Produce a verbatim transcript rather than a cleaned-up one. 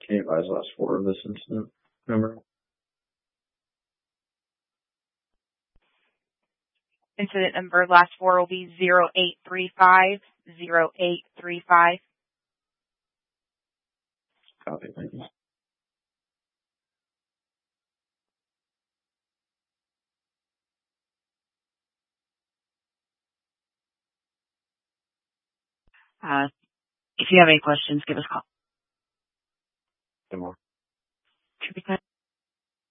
Can you advise the last four of this incident number? Incident number last four will be zero eight three five zero eight three five. Copy, thank you. Uh, if you have any questions, give us a call. Good morning. Should be good.